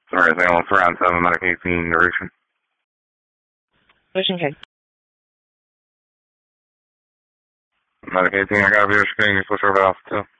Sorry, they almost around 7 medic 18 duration. Pushing code. Medic 18, I got a viewer screen, you push over Alpha 2.